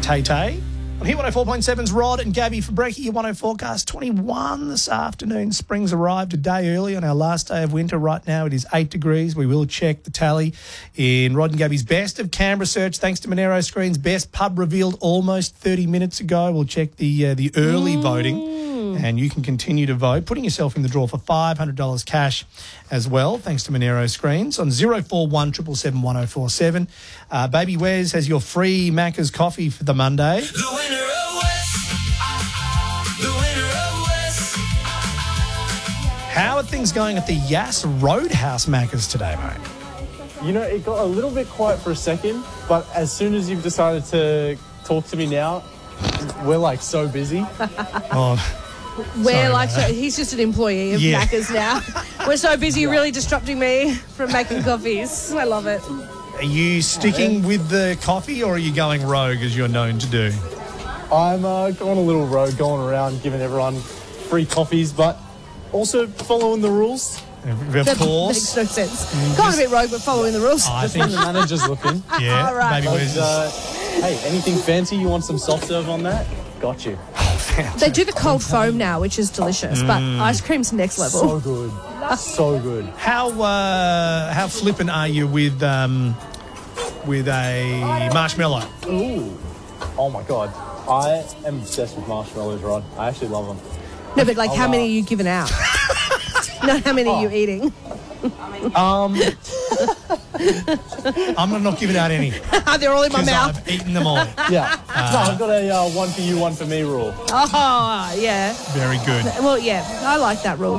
Tay Tay. On Hit 104.7's Rod and Gabby for Brekkie, your 104 forecast. 21 this afternoon. Spring's arrived a day early on our last day of winter. Right now it is 8 degrees. We will check the tally in Rod and Gabby's Best of Canberra search. Thanks to Monero Screens. Best pub revealed almost 30 minutes ago. We'll check the early voting. And you can continue to vote, putting yourself in the draw for $500 cash as well, thanks to Monero Screens, on 0417 777 1047. Baby Wes has your free Macca's coffee for the Monday. The winner of West. The winner of West. How are things going at the Yass Roadhouse Macca's today, mate? You know, it got a little bit quiet for a second, but as soon as you've decided to talk to me now, we're like so busy. Oh, We're like, so he's just an employee of Macca's now. We're so busy, you're really disrupting me from making coffees. I love it. are you sticking with the coffee or are you going rogue as you're known to do? I'm going a little rogue, going around giving everyone free coffees, but also following the rules. Of That course. makes no sense. Going a bit rogue, but following the rules. I Just when think, the manager's looking. yeah, All right. Baby But, Wes hey, anything fancy? You want some soft serve on that? Got you. They do the cold foam now, which is delicious, but ice cream's next level. So good. So good. How flippant are you with a marshmallow? Ooh. Oh, my God. I am obsessed with marshmallows, Rod. I actually love them. No, but like, how many are you giving out? Not how many are you eating. I'm not giving out any They're all in my because mouth. I've eaten them all. Yeah. No, I've got a one for you, one for me rule. Oh, yeah. Very good. Well, yeah, I like that rule.